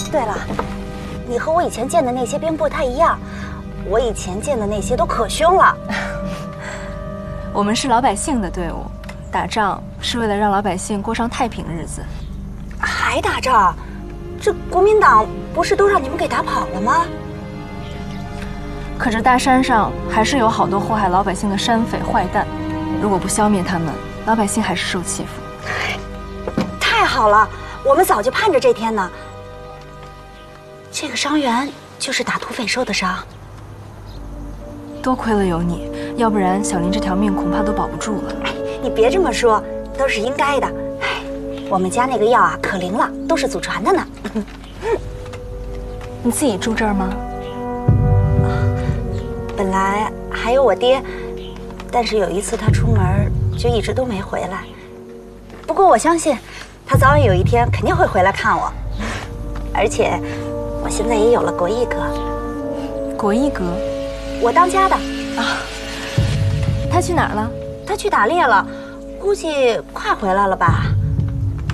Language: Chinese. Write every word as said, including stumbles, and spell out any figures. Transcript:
对了，你和我以前见的那些兵不太一样，我以前见的那些都可凶了。 我们是老百姓的队伍，打仗是为了让老百姓过上太平日子。 还打仗？这国民党不是都让你们给打跑了吗？ 可这大山上还是有好多祸害老百姓的山匪坏蛋，如果不消灭他们，老百姓还是受欺负。 太好了，我们早就盼着这天呢。这个伤员就是打土匪受的伤。 多亏了有你，要不然小林这条命恐怕都保不住了。 哎，你别这么说，都是应该的。哎，我们家那个药啊，可灵了，都是祖传的呢。 你自己住这儿吗？ 啊，本来还有我爹，但是有一次他出门就一直都没回来。不过我相信，他早晚有一天肯定会回来看我。而且，我现在也有了国义哥。 国义哥， 我当家的啊。他去哪儿了？ 他去打猎了，估计快回来了吧。